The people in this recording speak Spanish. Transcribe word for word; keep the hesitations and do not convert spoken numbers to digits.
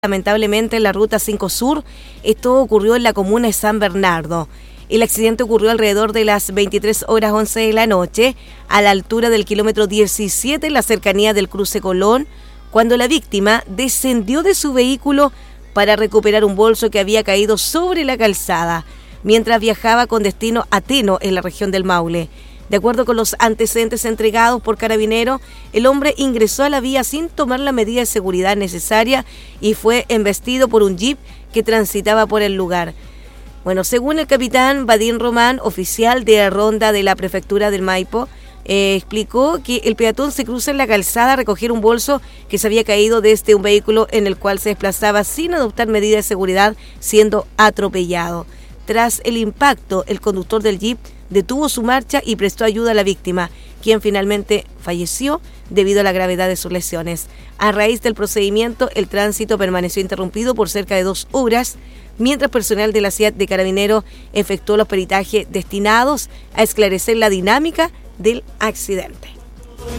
lamentablemente en la ruta cinco Sur. Esto ocurrió en la comuna de San Bernardo. El accidente ocurrió alrededor de las veintitrés horas once de la noche, a la altura del kilómetro diecisiete en la cercanía del cruce Colón, cuando la víctima descendió de su vehículo para recuperar un bolso que había caído sobre la calzada, mientras viajaba con destino a Teno, en la región del Maule. De acuerdo con los antecedentes entregados por Carabineros, el hombre ingresó a la vía sin tomar la medida de seguridad necesaria y fue embestido por un jeep que transitaba por el lugar. Bueno, según el capitán Vadín Román, oficial de ronda de la prefectura del Maipo, eh, explicó que el peatón se cruza en la calzada a recoger un bolso que se había caído desde un vehículo en el cual se desplazaba sin adoptar medidas de seguridad, siendo atropellado. Tras el impacto, el conductor del jeep detuvo su marcha y prestó ayuda a la víctima, quien finalmente falleció debido a la gravedad de sus lesiones. A raíz del procedimiento, el tránsito permaneció interrumpido por cerca de dos horas, mientras personal de la C I A T de Carabineros efectuó los peritajes destinados a esclarecer la dinámica del accidente.